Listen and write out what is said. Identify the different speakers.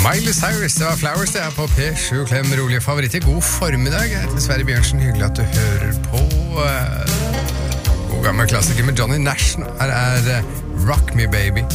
Speaker 1: Miley Cyrus, det var Flowers, det på P7 Klem rolige favoritter. God formiddag, jeg heter Sverre Bjørnsen, hyggelig at du hører på god gammel klassiker med Johnny Nash. Her Rock Me Baby.